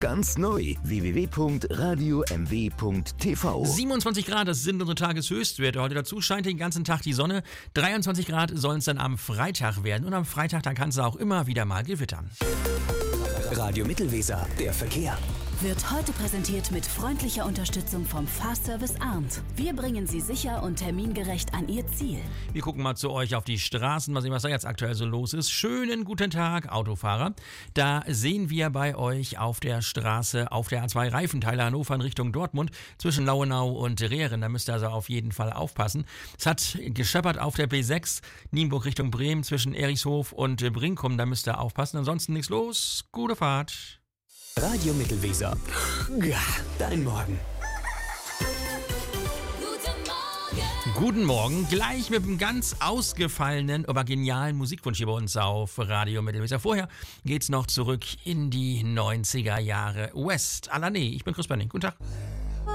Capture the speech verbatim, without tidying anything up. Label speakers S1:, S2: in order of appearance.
S1: Ganz neu, w w w punkt radio m w punkt t v.
S2: siebenundzwanzig Grad, das sind unsere Tageshöchstwerte. Heute dazu scheint den ganzen Tag die Sonne. dreiundzwanzig Grad sollen es dann am Freitag werden. Und am Freitag, dann kann es auch immer wieder mal gewittern.
S1: Radio Mittelweser, der Verkehr.
S3: Wird heute präsentiert mit freundlicher Unterstützung vom Fahrservice Arndt. Wir bringen Sie sicher und termingerecht an Ihr Ziel.
S2: Wir gucken mal zu euch auf die Straßen, mal sehen, was da jetzt aktuell so los ist. Schönen guten Tag, Autofahrer. Da sehen wir bei euch auf der Straße, auf der A zwei Reifenteile Hannover in Richtung Dortmund, zwischen Lauenau und Rehren. Da müsst ihr also auf jeden Fall aufpassen. Es hat gescheppert auf der B sechs, Nienburg Richtung Bremen, zwischen Erichshof und Brinkum. Da müsst ihr aufpassen. Ansonsten nichts los. Gute Fahrt.
S1: Radio Mittelweser. Ja, dein Morgen.
S2: Guten Morgen, gleich mit einem ganz ausgefallenen, aber genialen Musikwunsch hier bei uns auf Radio Mittelweser. Vorher geht's noch zurück in die neunziger Jahre. West, Alané, ich bin Chris Benning. Guten Tag.